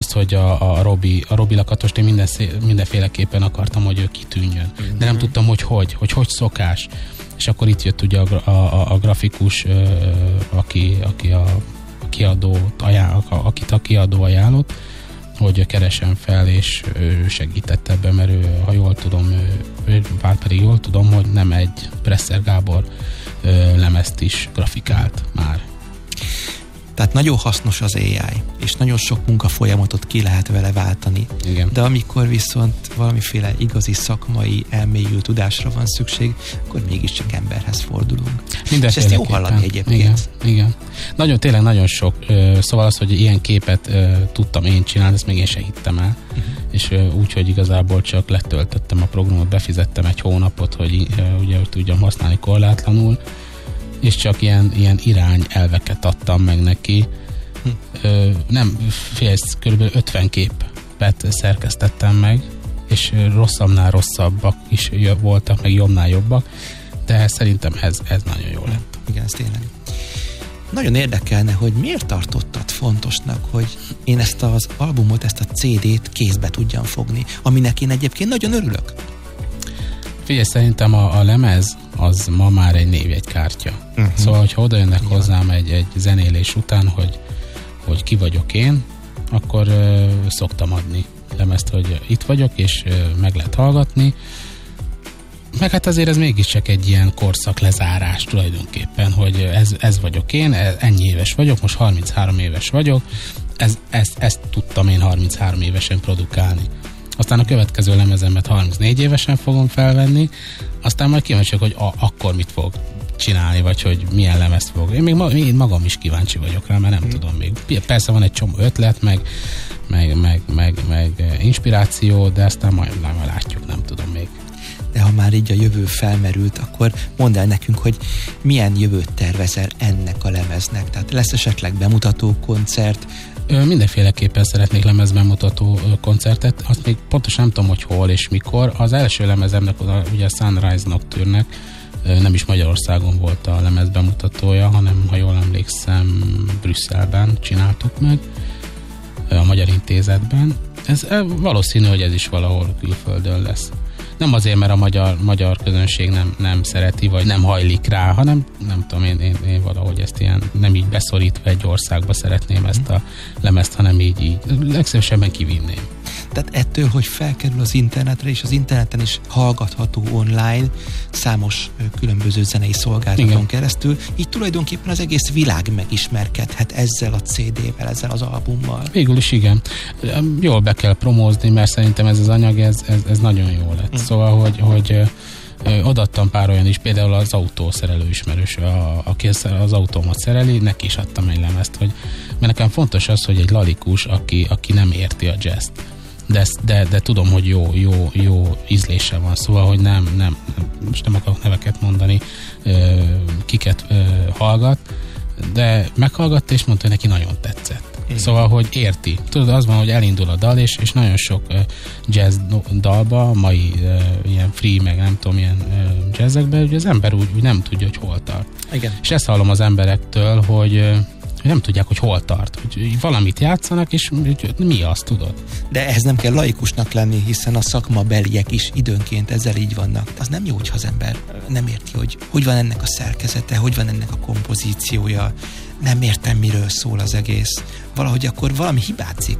azt, hogy a Robi Lakatost én mindenféleképpen akartam, hogy ő kitűnjön. De nem tudtam, hogy szokás. És akkor itt jött ugye a grafikus, akit a kiadó ajánlott, hogy keresem fel, és ő segített ebben, mert ő, ha jól tudom, bár pedig jól tudom, hogy nem egy Presser Gábor lemezt is grafikált már. Tehát nagyon hasznos az AI, és nagyon sok munkafolyamatot ki lehet vele váltani. Igen. De amikor viszont valamiféle igazi szakmai, elmélyült tudásra van szükség, akkor mégiscsak emberhez fordulunk. És ezt jó hallani egyébként. Igen. Tényleg nagyon sok. Szóval az, hogy ilyen képet tudtam én csinálni, ezt még én se hittem el. És úgy, hogy igazából csak letöltöttem a programot, befizettem egy hónapot, hogy tudjam használni korlátlanul, és csak ilyen irányelveket adtam meg neki. Körülbelül 50 képet szerkesztettem meg, és rosszabbnál rosszabbak is voltak, meg jobbnál jobbak, de szerintem ez nagyon jó lett. Igen, ez tényleg. Nagyon érdekelne, hogy miért tartottad fontosnak, hogy én ezt az albumot, ezt a CD-t kézbe tudjam fogni, aminek én egyébként nagyon örülök. Figyelj, szerintem a lemez az ma már egy névjegykártya. Szóval, hogyha oda jönnek hozzám egy zenélés után, hogy ki vagyok én, akkor szoktam adni lemezt, hogy itt vagyok, és meg lehet hallgatni. Meg hát azért ez mégiscsak egy ilyen korszak lezárás tulajdonképpen, hogy ez vagyok én, ennyi éves vagyok, most 33 éves vagyok, ezt tudtam én 33 évesen produkálni. Aztán a következő lemezemet 34 évesen fogom felvenni, aztán majd kíváncsiak, hogy akkor mit fog csinálni, vagy hogy milyen lemezt fog. Én még magam is kíváncsi vagyok rá, mert nem tudom még. Persze van egy csomó ötlet, meg inspiráció, de aztán majd látjuk, nem tudom még. De ha már így a jövő felmerült, akkor mondd el nekünk, hogy milyen jövőt tervezel ennek a lemeznek. Tehát lesz esetleg bemutató koncert? Mindenféleképpen szeretnék lemezbemutató koncertet, azt még pontosan nem tudom, hogy hol és mikor. Az első lemezemnek, ugye a Sunrise Nocturne-nek nem is Magyarországon volt a lemezbemutatója, hanem, ha jól emlékszem, Brüsszelben csináltuk meg, a Magyar Intézetben. Ez valószínű, hogy ez is valahol külföldön lesz. Nem azért, mert a magyar közönség nem szereti, vagy nem hajlik rá, hanem nem tudom, én valahogy ezt ilyen, nem így beszorítva egy országba szeretném ezt a lemezt, hanem így legszívesebben kivinném. Tehát ettől, hogy felkerül az internetre, és az interneten is hallgatható online, számos különböző zenei szolgáltatón keresztül, így tulajdonképpen az egész világ megismerkedhet ezzel a CD-vel, ezzel az albummal. Végül is igen. Jól be kell promózni, mert szerintem ez az anyag, ez nagyon jó lett. Szóval, hogy odaadtam pár olyan is, például az autószerelő ismerős, aki az autómat szereli, neki is adtam egy lemezt, mert nekem fontos az, hogy egy laikus, aki nem érti a jazzt, de tudom, hogy jó ízlése van, szóval, hogy nem most nem akarok neveket mondani, kiket hallgat, de meghallgatta, és mondta, hogy neki nagyon tetszett. Szóval, hogy érti. Tudod, az van, hogy elindul a dal, és nagyon sok jazz dalba, mai ilyen free, meg nem tudom, ilyen jazzekben, hogy az ember úgy nem tudja, hogy hol tart. Igen. És ezt hallom az emberektől, hogy nem tudják, hogy hol tart. Hogy valamit játszanak, és mi az, tudod? De ehhez nem kell laikusnak lenni, hiszen a szakmabeliek is időnként ezzel így vannak. Az nem jó, hogyha az ember nem érti, hogy van ennek a szerkezete, hogy van ennek a kompozíciója, nem értem, miről szól az egész. Valahogy akkor valami hibázik.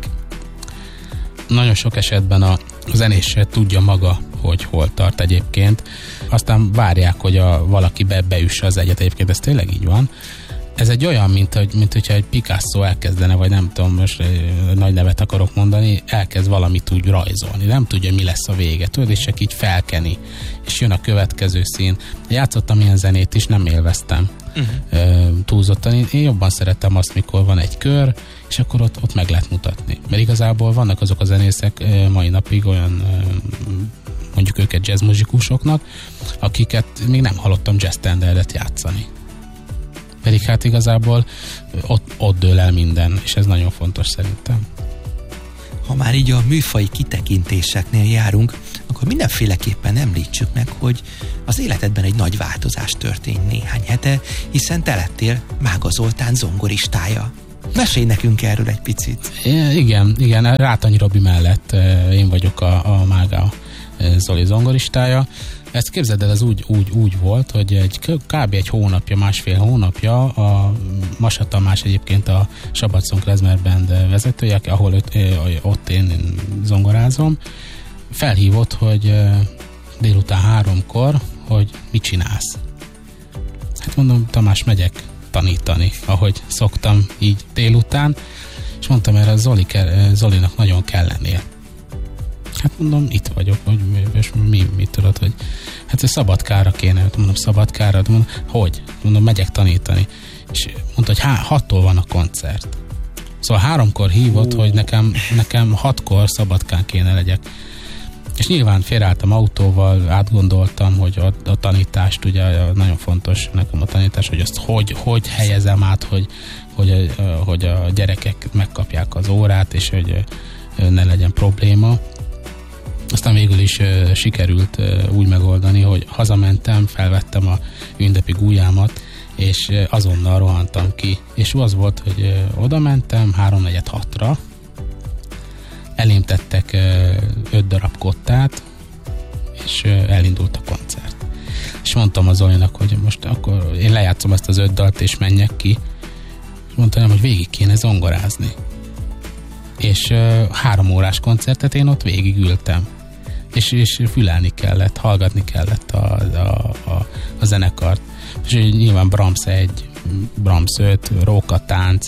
Nagyon sok esetben a zenés se tudja maga, hogy hol tart egyébként. Aztán várják, hogy valaki beüsse az egyet. Egyébként ez tényleg így van. Ez egy olyan, mint hogyha egy Picasso elkezdene, vagy nem tudom, most nagy nevet akarok mondani, elkezd valamit úgy rajzolni. Nem tudja, mi lesz a vége. Tudod, és csak így felkeni. És jön a következő szín. Játszottam ilyen zenét is, nem élveztem. Túlzottan. Én jobban szeretem azt, mikor van egy kör, és akkor ott meg lehet mutatni. Mert igazából vannak azok a zenészek mai napig olyan, mondjuk őket jazzmuzikusoknak, akiket még nem hallottam jazz standardet játszani. Pedig hát igazából ott dől el minden, és ez nagyon fontos szerintem. Ha már így a műfai kitekintéseknél járunk, akkor mindenféleképpen említsük meg, hogy az életedben egy nagy változás történt néhány hete, hiszen te lettél Mága Zoltán zongoristája. Mesélj nekünk erről egy picit. Igen, Rátonyi Robi mellett én vagyok a Mága Zoli zongoristája. Ezt képzeld el, ez úgy volt, hogy kb. egy hónapja, másfél hónapja a Masa Tamás egyébként a Szabadszon Klezmer Band vezetője, ahol ott én zongorázom, felhívott, hogy délután 3-kor, hogy mit csinálsz. Hát mondom, Tamás, megyek tanítani, ahogy szoktam így délután, és mondtam erre, Zolinak nagyon kell lennie. Hát mondom, itt vagyok, és mit tudod, hogy hát Szabadkára kéne, mondom, Szabadkára, mondom, hogy? Mondom, megyek tanítani. És mondta, hogy 6-tól van a koncert. Szóval 3-kor hívott, hogy nekem 6-kor Szabadkán kéne legyek. És nyilván félreálltam autóval, átgondoltam, hogy a tanítást, ugye nagyon fontos nekem a tanítás, hogy azt hogy helyezem át, hogy a gyerekek megkapják az órát, és hogy ne legyen probléma. Aztán végül is sikerült úgy megoldani, hogy hazamentem, felvettem a ünnepi gúlyámat, és azonnal rohantam ki. És az volt, hogy oda mentem 3-4-6-ra, elém tettek 5 darab kottát, és elindult a koncert. És mondtam az Zolinak, hogy most akkor én lejátszom ezt az 5 dalt, és menjek ki. És mondtam, hogy végig kéne zongorázni. És 3 órás koncertet én ott végig ültem. És fülelni kellett, hallgatni kellett a zenekart. És nyilván Brahms 1, Brahms 5, Róka tánc,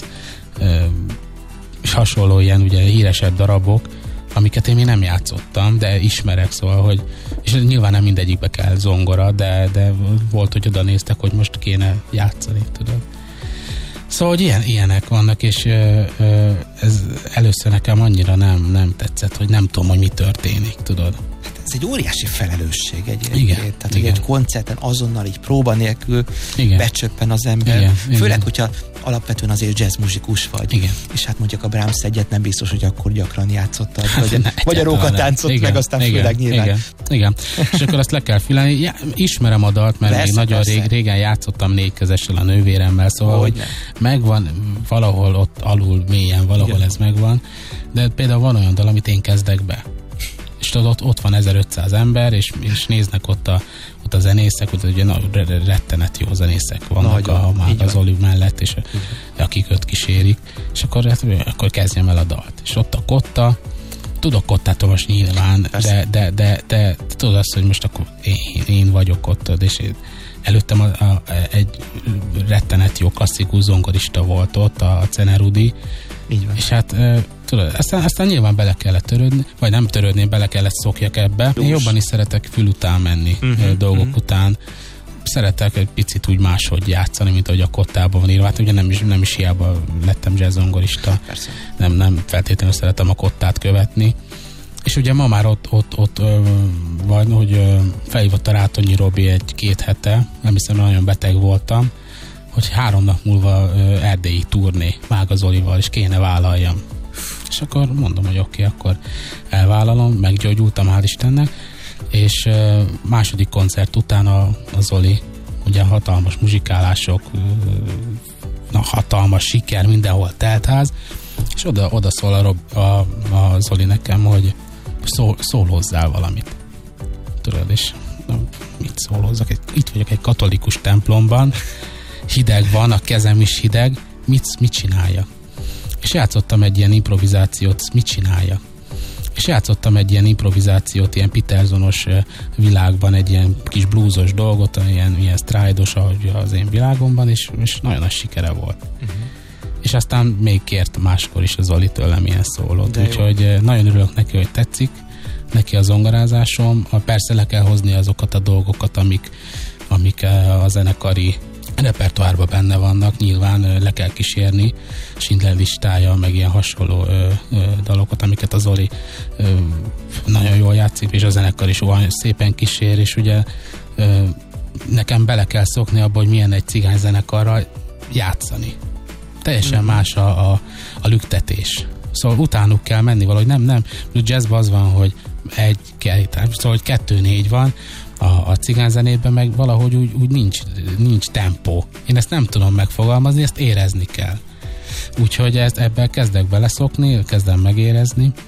és hasonló ilyen ugye híresebb darabok, amiket én még nem játszottam, de ismerek, szóval, hogy és nyilván nem mindegyikbe kell zongora, de volt, hogy oda néztek, hogy most kéne játszani, tudod. Szóval, hogy ilyenek vannak, és ez először nekem annyira nem tetszett, hogy nem tudom, hogy mi történik, tudod. Ez egy óriási felelősség egyébként. Igen, tehát, igen. hogy egy koncerten azonnal így próba nélkül becsöppen az ember. Igen, főleg, igen. hogyha alapvetően azért jazzmuzikus vagy. Igen. És hát mondjuk a Brahms 1-et nem biztos, hogy akkor gyakran játszottad, vagy a egyáltalán Róka táncot, meg aztán főleg nyilván. Igen. És akkor azt le kell fülelni. Ja, ismerem a dalt, mert még nagyon régen játszottam 4 kezessel a nővéremmel, szóval, hogy megvan valahol ott alul mélyen, valahol igen. Ez megvan. De például van olyan dal, amit én kezdek be. És tudod, ott van 1500 ember, és néznek ott a zenészek, ott ugye rettenet jó zenészek vannak a Mága Zoli mellett, és akik őt kísérik, és akkor kezdjem el a dalt. És ott a kotta, tudok kottát olvasni nyilván, de tudod azt, hogy most akkor én vagyok ott, és előttem egy rettenet jó klasszikus zongorista volt ott, a Cenerudi, és hát tudod, aztán nyilván bele kellett törődni, vagy nem törődni, bele kellett szokjak ebbe. Én jobban is szeretek fül után menni, dolgok után. Szeretek egy picit úgy máshogy játszani, mint ahogy a kottában van írva. Hát ugye nem is hiába lettem jazz-zongorista. Nem feltétlenül szeretem a kottát követni. És ugye ma már ott van, hogy felhívott a Rátonyi Robi 1-2 hete, nem hiszem, nagyon beteg voltam, hogy 3 nap múlva erdélyi turné Mága Zolival, és kéne vállaljam. És akkor mondom, hogy oké, akkor elvállalom, meggyógyultam, hál' Istennek, és második koncert után a Zoli, ugye hatalmas muzsikálások, hatalmas siker, mindenhol teltház, és oda szól a Zoli nekem, hogy szól hozzá valamit. Tudod, és mit szól hozzá? Itt vagyok egy katolikus templomban, hideg van, a kezem is hideg, mit csinálja? És játszottam egy ilyen improvizációt, mit csinálja? És játszottam egy ilyen improvizációt, ilyen Petersonos világban, egy ilyen kis bluesos dolgot, ilyen stride-os az én világomban, és nagyon nagy sikere volt. És aztán még kért máskor is az Zoli tőlem ilyen szólót. Úgyhogy nagyon örülök neki, hogy tetszik neki a zongorázásom. Persze le kell hozni azokat a dolgokat, amik a zenekari repertoárban benne vannak, nyilván le kell kísérni, Schindler listája, meg ilyen hasonló dalokat, amiket a Zoli nagyon jól játszik, és a zenekar is szépen kísér, és ugye nekem bele kell szokni abba, hogy milyen egy cigány-zenekarral játszani. Teljesen más a lüktetés. Szóval utánuk kell menni valahogy, nem. Jazzban az van, hogy szóval hogy 2-4 van, a cigányzenében meg valahogy úgy nincs tempó. Én ezt nem tudom megfogalmazni, ezt érezni kell. Úgyhogy ebben kezdek beleszokni, kezdem megérezni,